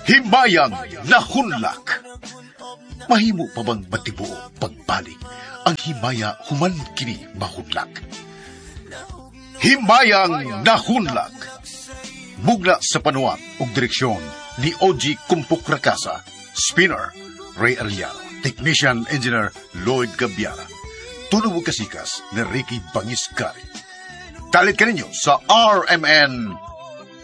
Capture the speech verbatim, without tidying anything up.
Himayang nahunlak. Mahimo pa bang matibuo pagbalik ang himaya human kini mahunlak? Himayang nahunlak. Mugna sa panuwat ug direksyon ni O G Kumpuk Rakasa, Spinner Ray Ariano, Technician Engineer Lloyd Gabiara, tunog kasikas ni Ricky Bangiscari. Talit ka ninyo sa R M N